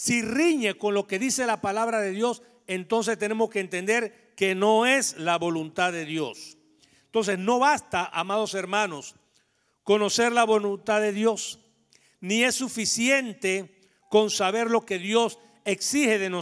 Si riñe con lo que dice la palabra de Dios, entonces tenemos que entender que no es la voluntad de Dios. Entonces no basta, amados hermanos, conocer la voluntad de Dios, ni es suficiente con saber lo que Dios exige de nosotros.